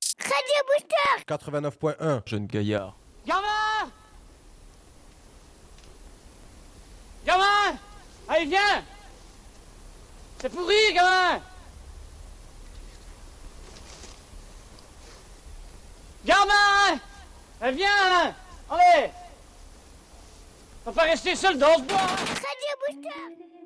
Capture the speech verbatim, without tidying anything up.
Radio Booster quatre-vingt-neuf point un. Jeune gaillard. Gamin! Gamin! Allez, viens! C'est pourri, gamin! Gamin! Allez, viens! Allez! On va pas rester seul dans ce bois! Radio Booster